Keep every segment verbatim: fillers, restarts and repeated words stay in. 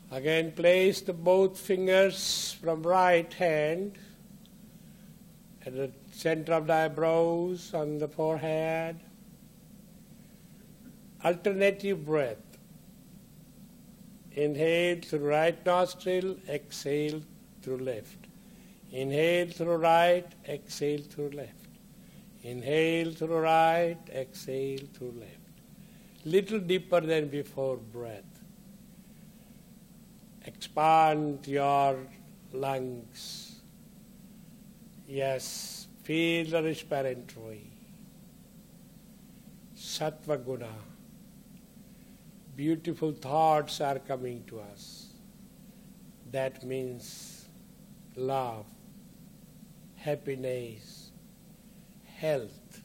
Again, place the both fingers from right hand at the center of the eyebrows, on the forehead. Alternative breath. Inhale through right nostril, exhale through left. Inhale through right, exhale through left. Inhale through right, exhale through left. Little deeper than before breath. Expand your lungs. Yes, feel the respiratory. Sattva guna. Beautiful thoughts are coming to us. That means love, happiness, health.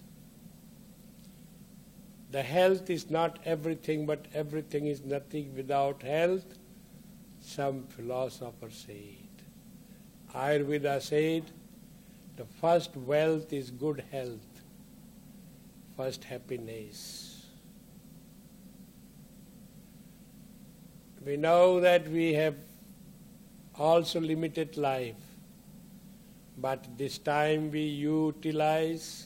The health is not everything, but everything is nothing without health. Some philosopher said. Ayurveda said, the first wealth is good health, first happiness. We know that we have also limited life, but this time we utilize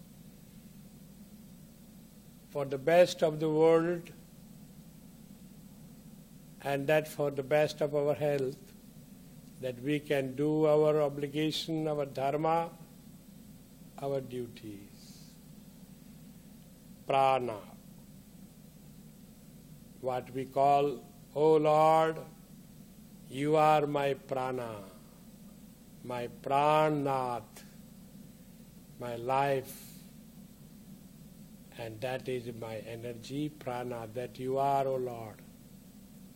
for the best of the world, and that for the best of our health, that we can do our obligation, our dharma, our duties. Prana, what we call, O Lord, you are my prana, my pranath, my life, and that is my energy, prana, that you are, O Lord.